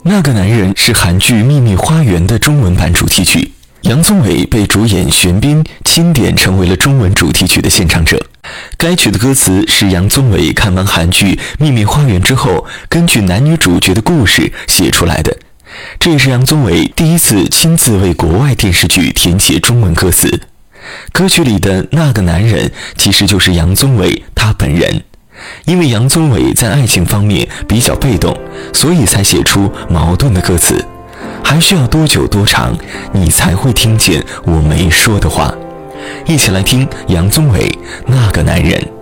那个男人是韩剧《秘密花园》的中文版主题曲，杨宗纬被主演玄彬钦点成为了中文主题曲的献唱者。该曲的歌词是杨宗纬看完韩剧《秘密花园》之后，根据男女主角的故事写出来的。这也是杨宗纬第一次亲自为国外电视剧填写中文歌词。歌曲里的那个男人其实就是杨宗纬他本人。因为杨宗纬在爱情方面比较被动，所以才写出矛盾的歌词。还需要多久多长，你才会听见我没说的话？一起来听杨宗纬《那个男人》。